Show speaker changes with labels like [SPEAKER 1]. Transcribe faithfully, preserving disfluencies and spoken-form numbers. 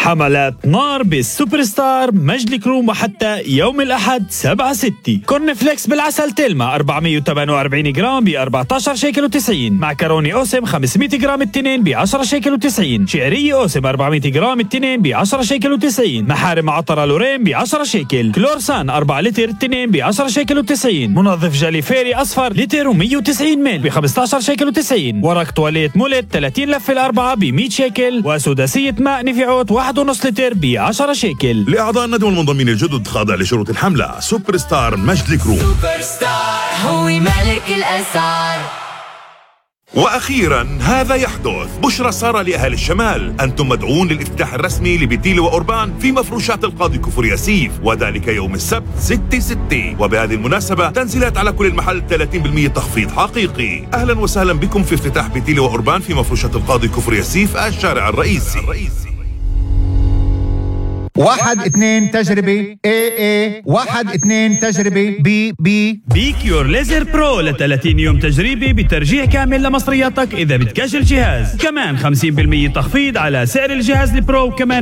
[SPEAKER 1] حملات نار بالسوبر ستار مجد كروم وحتى يوم الأحد سبعة ستة. كورن فليكس بالعسل تلمة أربعمية وثمانية وأربعين جرام ب أربعة عشر شيكل وتسعين. معكروني أوسم خمسمية جرام التنين ب عشرة شيكل وتسعين. شعرية أوسم أربعمية جرام التنين ب عشرة شيكل وتسعين. محارم عطرة لورين ب عشرة شيكل. كلورسان أربعة لتر التنين ب عشرة شيكل وتسعين. منظف جالي فيري أصفر لتر ومية وتسعين مل ب خمسة عشر شيكل وتسعين. ورق تواليت مولت ثلاثين لفة الأربعة ب مية شيكل. وسداسية ماء نفعوت واحد ونص لتر ب عشرة شيكل.
[SPEAKER 2] لأعضاء الندوة المنضمين الجدد خاضع لشروط الحملة. سوبر ستار مجد كروم،
[SPEAKER 3] سوبر ستار هو ملك الأسعار.
[SPEAKER 2] وأخيرا هذا يحدث بشرى سارة لأهل الشمال، أنتم مدعوون للافتتاح الرسمي لبتيلة وأوربان في مفروشات القاضي كفر ياسيف، وذلك يوم السبت ستة ستة. وبهذه المناسبة تنزيلات على كل المحل ثلاثين بالمية تخفيض حقيقي. أهلا وسهلا بكم في افتتاح بتيلة وأوربان في مفروشات القاضي كفر ياسيف الشارع الرئيسي.
[SPEAKER 4] واحد اثنين تجربة اي اي واحد اثنين تجربة بي بي
[SPEAKER 1] بيكيور ليزر برو ل ثلاثين يوم تجريبي بترجيع كامل لمصرياتك إذا بتكاش الجهاز. كمان خمسين بالمية تخفيض على سعر الجهاز البرو. كمان